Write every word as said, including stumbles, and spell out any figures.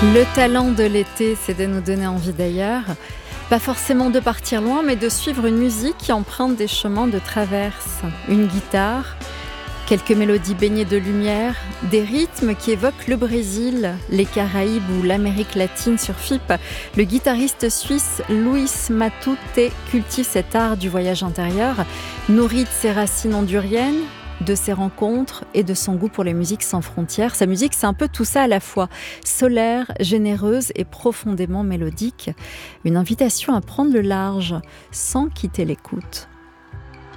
Le talent de l'été, c'est de nous donner envie d'ailleurs. Pas forcément de partir loin, mais de suivre une musique qui emprunte des chemins de traverse. Une guitare, quelques mélodies baignées de lumière, des rythmes qui évoquent le Brésil, les Caraïbes ou l'Amérique latine sur F I P. Le guitariste suisse Luis Matute cultive cet art du voyage intérieur, nourri de ses racines honduriennes, de ses rencontres et de son goût pour les musiques sans frontières. Sa musique, c'est un peu tout ça à la fois, solaire, généreuse et profondément mélodique. Une invitation à prendre le large sans quitter l'écoute.